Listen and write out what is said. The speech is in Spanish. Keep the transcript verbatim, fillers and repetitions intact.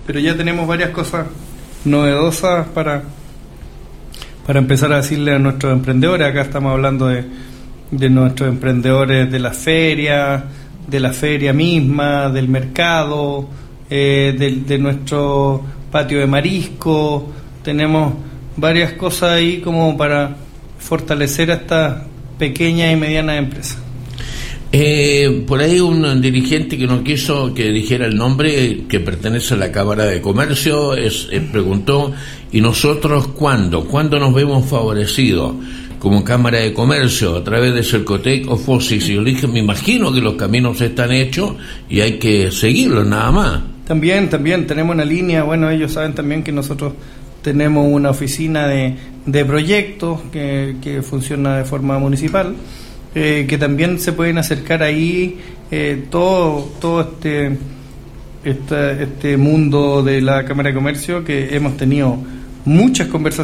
pero ya tenemos varias cosas novedosas para, para empezar a decirle a nuestros emprendedores. Acá estamos hablando de, de nuestros emprendedores de la feria, de la feria misma, del mercado, eh, de, de nuestro patio de marisco. Tenemos varias cosas ahí como para fortalecer a estas pequeñas y medianas empresas. Eh, por ahí un dirigente que no quiso que dijera el nombre, que pertenece a la Cámara de Comercio, es, eh, preguntó, ¿y nosotros cuándo? ¿Cuándo nos vemos favorecidos como Cámara de Comercio a través de Cercotec o Fosis? Y yo le dije, me imagino que los caminos están hechos y hay que seguirlos nada más. También, también tenemos una línea, bueno, ellos saben también que nosotros tenemos una oficina de, de proyectos que, que funciona de forma municipal, eh, que también se pueden acercar ahí, eh, todo todo este, este este mundo de la Cámara de Comercio, que hemos tenido muchas conversaciones